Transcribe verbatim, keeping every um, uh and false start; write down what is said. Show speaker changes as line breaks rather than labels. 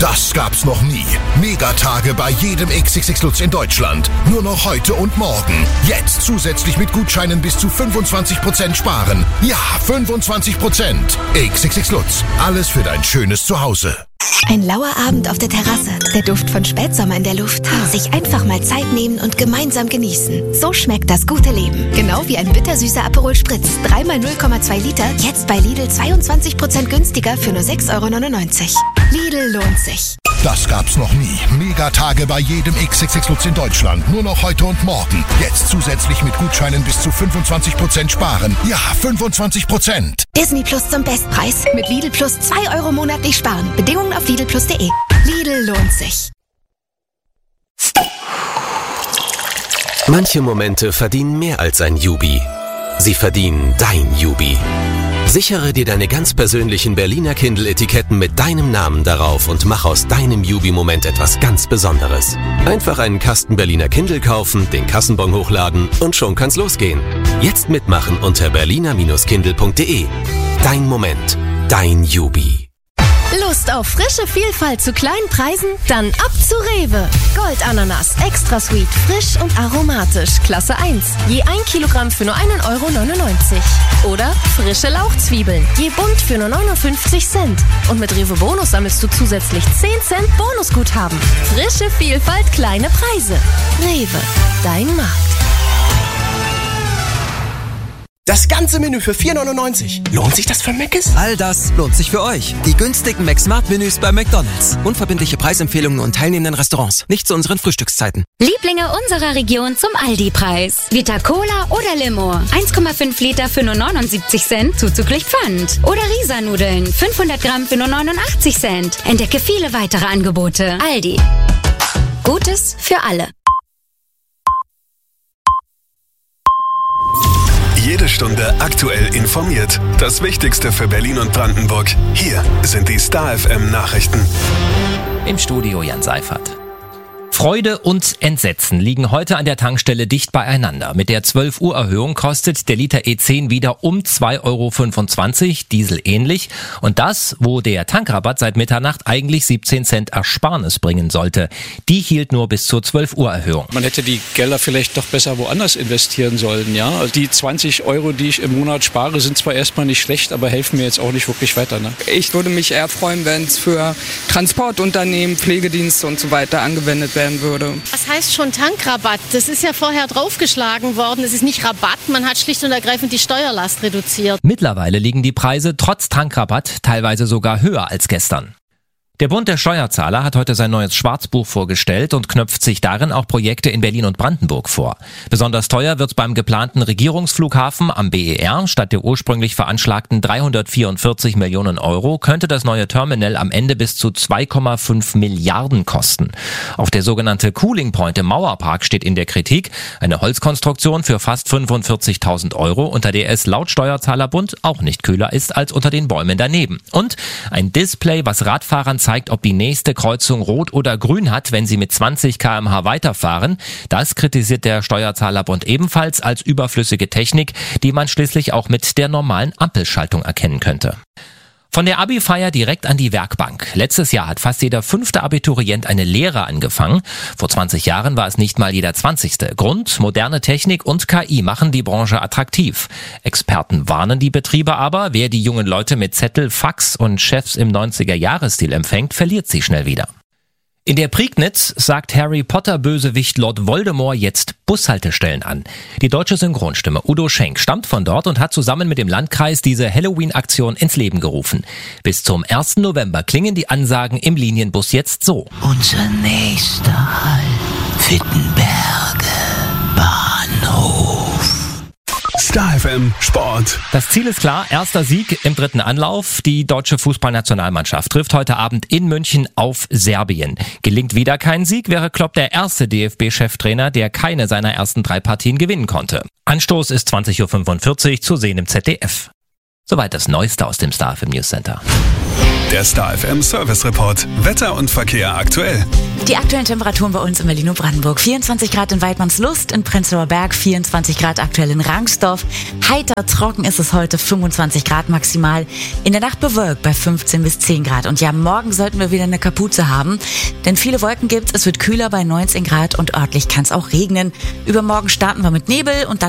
Das gab's noch nie. Megatage bei jedem X X X Lutz in Deutschland. Nur noch heute und morgen. Jetzt zusätzlich mit Gutscheinen bis zu fünfundzwanzig Prozent sparen. Ja, fünfundzwanzig Prozent. X X X Lutz. Alles für dein schönes Zuhause.
Ein lauer Abend auf der Terrasse, der Duft von Spätsommer in der Luft. Sich einfach mal Zeit nehmen und gemeinsam genießen. So schmeckt das gute Leben. Genau wie ein bittersüßer Aperol Spritz. dreimal null Komma zwei Liter, jetzt bei Lidl zweiundzwanzig Prozent günstiger für nur sechs Euro neunundneunzig. Lidl lohnt sich.
Das gab's noch nie. Megatage bei jedem X X X Lutz in Deutschland. Nur noch heute und morgen. Jetzt zusätzlich mit Gutscheinen bis zu fünfundzwanzig Prozent sparen. Ja, fünfundzwanzig Prozent.
Disney Plus zum Bestpreis. Mit Lidl Plus zwei Euro monatlich sparen. Bedingungen auf lidl plus punkt de. Lidl lohnt sich.
Manche Momente verdienen mehr als ein Jubi. Sie verdienen dein Jubi. Sichere dir deine ganz persönlichen Berliner Kindle-Etiketten mit deinem Namen darauf und mach aus deinem Jubi-Moment etwas ganz Besonderes. Einfach einen Kasten Berliner Kindle kaufen, den Kassenbon hochladen und schon kann's losgehen. Jetzt mitmachen unter berliner Bindestrich kindle punkt de. Dein Moment, dein Jubi.
Lust auf frische Vielfalt zu kleinen Preisen? Dann ab zu Rewe. Goldananas, extra sweet, frisch und aromatisch, Klasse eins. Je ein Kilogramm für nur einen Euro neunundneunzig. Oder frische Lauchzwiebeln, je bunt für nur neunundfünfzig Cent. Und mit Rewe Bonus sammelst du zusätzlich zehn Cent Bonusguthaben. Frische Vielfalt, kleine Preise. Rewe, dein Markt.
Das ganze Menü für vier neunundneunzig. Lohnt sich das für Mc's?
All das lohnt sich für euch. Die günstigen McSmart-Menüs bei McDonald's. Unverbindliche Preisempfehlungen und teilnehmenden Restaurants. Nicht zu unseren Frühstückszeiten.
Lieblinge unserer Region zum Aldi-Preis. Vita Cola oder Limo. eins Komma fünf Liter für nur neunundsiebzig Cent, zuzüglich Pfand. Oder Risa-Nudeln. fünfhundert Gramm für nur neunundachtzig Cent. Entdecke viele weitere Angebote. Aldi. Gutes für alle.
Jede Stunde aktuell informiert. Das Wichtigste für Berlin und Brandenburg. Hier sind die Star F M Nachrichten.
Im Studio Jan Seifert. Freude und Entsetzen liegen heute an der Tankstelle dicht beieinander. Mit der zwölf Uhr Erhöhung kostet der Liter E zehn wieder um zwei Euro fünfundzwanzig, Diesel ähnlich. Und das, wo der Tankrabatt seit Mitternacht eigentlich siebzehn Cent Ersparnis bringen sollte. Die hielt nur bis zur zwölf Uhr Erhöhung.
Man hätte die Gelder vielleicht doch besser woanders investieren sollen. Ja, die zwanzig Euro, die ich im Monat spare, sind zwar erstmal nicht schlecht, aber helfen mir jetzt auch nicht wirklich weiter. Ne?
Ich würde mich eher freuen, wenn es für Transportunternehmen, Pflegedienste und so weiter angewendet wäre. Würde.
Was heißt schon Tankrabatt? Das ist ja vorher draufgeschlagen worden. Es ist nicht Rabatt, man hat schlicht und ergreifend die Steuerlast reduziert.
Mittlerweile liegen die Preise trotz Tankrabatt teilweise sogar höher als gestern. Der Bund der Steuerzahler hat heute sein neues Schwarzbuch vorgestellt und knöpft sich darin auch Projekte in Berlin und Brandenburg vor. Besonders teuer wird's beim geplanten Regierungsflughafen am B E R. Statt der ursprünglich veranschlagten dreihundertvierundvierzig Millionen Euro könnte das neue Terminal am Ende bis zu zwei Komma fünf Milliarden kosten. Auch der sogenannte Cooling Point im Mauerpark steht in der Kritik. Eine Holzkonstruktion für fast fünfundvierzigtausend Euro, unter der es laut Steuerzahlerbund auch nicht kühler ist als unter den Bäumen daneben. Und ein Display, was Radfahrern zeigt, ob die nächste Kreuzung rot oder grün hat, wenn sie mit zwanzig Kilometer pro Stunde weiterfahren. Das kritisiert der Steuerzahlerbund ebenfalls als überflüssige Technik, die man schließlich auch mit der normalen Ampelschaltung erkennen könnte. Von der Abi-Feier direkt an die Werkbank. Letztes Jahr hat fast jeder fünfte Abiturient eine Lehre angefangen. Vor zwanzig Jahren war es nicht mal jeder zwanzigste. Grund: moderne Technik und K I machen die Branche attraktiv. Experten warnen die Betriebe aber, wer die jungen Leute mit Zettel, Fax und Chefs im neunziger-Jahres-Stil empfängt, verliert sie schnell wieder. In der Prignitz sagt Harry Potter-Bösewicht Lord Voldemort jetzt Bushaltestellen an. Die deutsche Synchronstimme Udo Schenk stammt von dort und hat zusammen mit dem Landkreis diese Halloween-Aktion ins Leben gerufen. Bis zum ersten November klingen die Ansagen im Linienbus jetzt so.
Unser nächster Halt, Wittenberge Bahnhof.
Star F M Sport.
Das Ziel ist klar, erster Sieg im dritten Anlauf. Die deutsche Fußballnationalmannschaft trifft heute Abend in München auf Serbien. Gelingt wieder kein Sieg, wäre Klopp der erste D F B-Cheftrainer, der keine seiner ersten drei Partien gewinnen konnte. Anstoß ist zwanzig Uhr fünfundvierzig, zu sehen im Z D F. Soweit das Neueste aus dem Star F M News Center.
Der Star F M Service Report. Wetter und Verkehr aktuell.
Die aktuellen Temperaturen bei uns in Berlin und Brandenburg. vierundzwanzig Grad in Weidmannslust, in Prenzlauer Berg, vierundzwanzig Grad aktuell in Rangsdorf. Heiter trocken ist es heute, fünfundzwanzig Grad maximal. In der Nacht bewölkt bei fünfzehn bis zehn Grad. Und ja, morgen sollten wir wieder eine Kapuze haben, denn viele Wolken gibt's. Es wird kühler bei neunzehn Grad und örtlich kann es auch regnen. Übermorgen starten wir mit Nebel und dann